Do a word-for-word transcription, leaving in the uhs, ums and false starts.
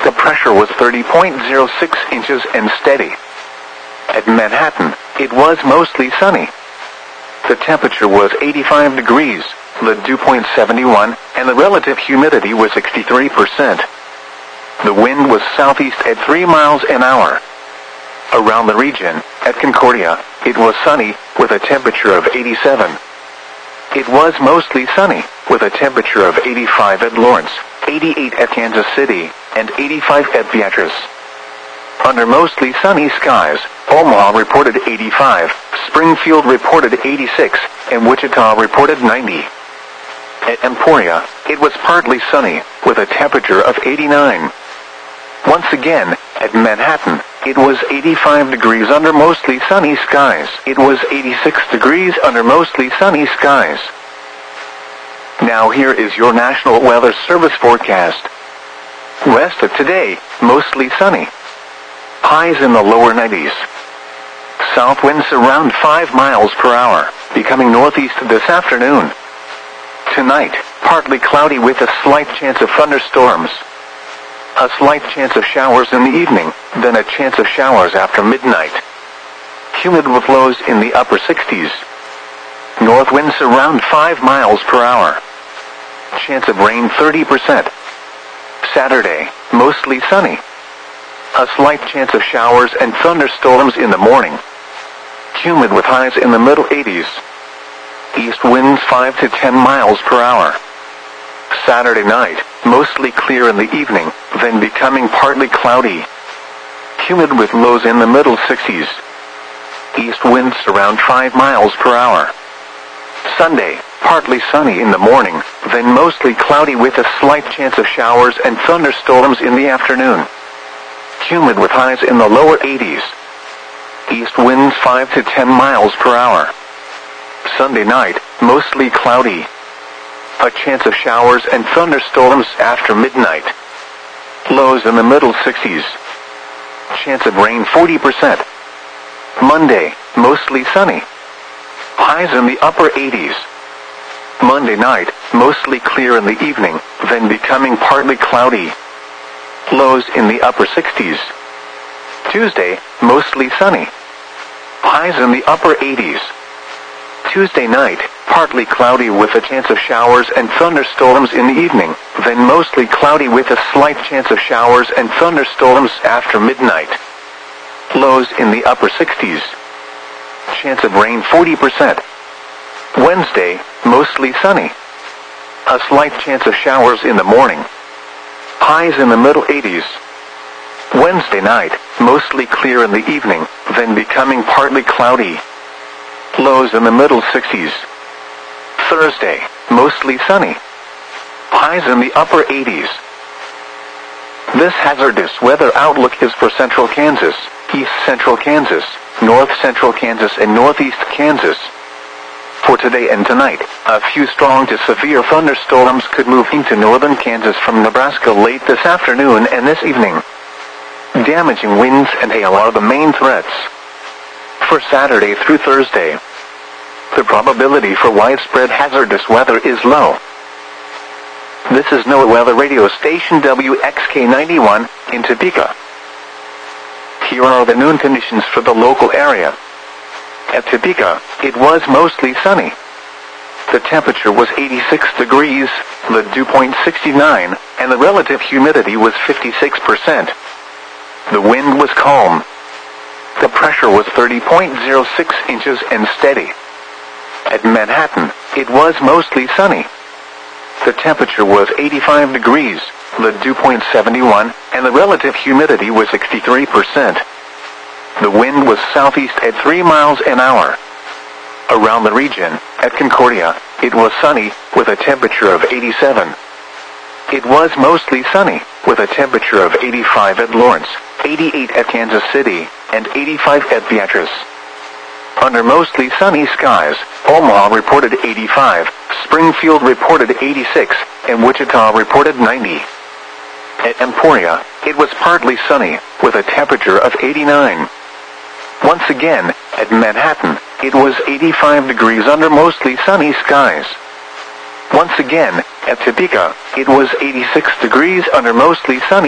The pressure was thirty point zero six inches and steady. At Manhattan, it was mostly sunny. The temperature was eighty-five degrees, the dew point seventy-one, and the relative humidity was sixty-three percent. The wind was southeast at three miles an hour. Around the region, at Concordia, it was sunny, with a temperature of eighty-seven. It was mostly sunny, with a temperature of eighty-five at Lawrence, eighty-eight at Kansas City, and eighty-five at Beatrice. Under mostly sunny skies, Omaha reported eighty-five, Springfield reported eighty-six, and Wichita reported ninety. At Emporia, it was partly sunny, with a temperature of eighty-nine. Once again, at Manhattan, it was eighty-five degrees under mostly sunny skies. It was eighty-six degrees under mostly sunny skies. Now here is your National Weather Service forecast. West of today, mostly sunny. Highs in the lower nineties. South winds around five miles per hour, becoming northeast this afternoon. Tonight, partly cloudy with a slight chance of thunderstorms. A slight chance of showers in the evening, then a chance of showers after midnight. Humid with lows in the upper sixties. North winds around five miles per hour. Chance of rain thirty percent. Saturday, mostly sunny. A slight chance of showers and thunderstorms in the morning. Humid with highs in the middle eighties. East winds five to ten miles per hour. Saturday night, mostly clear in the evening, then becoming partly cloudy. Humid with lows in the middle sixties. East winds around five miles per hour. Sunday, partly sunny in the morning, then mostly cloudy with a slight chance of showers and thunderstorms in the afternoon. Humid with highs in the lower eighties. East winds five to ten miles per hour. Sunday night, mostly cloudy. A chance of showers and thunderstorms after midnight. Lows in the middle sixties. Chance of rain forty percent. Monday, mostly sunny. Highs in the upper eighties. Monday night, mostly clear in the evening, then becoming partly cloudy. Lows in the upper sixties. Tuesday, mostly sunny. Highs in the upper eighties. Tuesday night, partly cloudy with a chance of showers and thunderstorms in the evening, then mostly cloudy with a slight chance of showers and thunderstorms after midnight. Lows in the upper sixties. Chance of rain forty percent. Wednesday, mostly sunny. A slight chance of showers in the morning. Highs in the middle eighties. Wednesday night, mostly clear in the evening, then becoming partly cloudy. Lows in the middle sixties. Thursday, mostly sunny. Highs in the upper eighties. This hazardous weather outlook is for central Kansas, east central Kansas, north central Kansas, and northeast Kansas. For today and tonight, a few strong to severe thunderstorms could move into northern Kansas from Nebraska late this afternoon and this evening. Damaging winds and hail are the main threats. For Saturday through Thursday, the probability for widespread hazardous weather is low. This is NOAA Weather Radio Station W X K ninety-one in Topeka. Here are the noon conditions for the local area. At Topeka, it was mostly sunny. The temperature was eighty-six degrees, the dew point sixty-nine, and the relative humidity was fifty-six percent. The wind was calm. The pressure was thirty point zero six inches and steady. At Manhattan, it was mostly sunny. The temperature was eighty-five degrees, the dew point seventy-one, and the relative humidity was sixty-three percent. The wind was southeast at three miles an hour. Around the region, at Concordia, it was sunny, with a temperature of eighty-seven. It was mostly sunny, with a temperature of eighty-five at Lawrence, eighty-eight at Kansas City, and eighty-five at Beatrice. Under mostly sunny skies, Omaha reported eighty-five, Springfield reported eighty-six, and Wichita reported ninety. At Emporia, it was partly sunny, with a temperature of eighty-nine. Once again, at Manhattan, it was eighty-five degrees under mostly sunny skies. Once again, at Topeka, it was eighty-six degrees under mostly sunny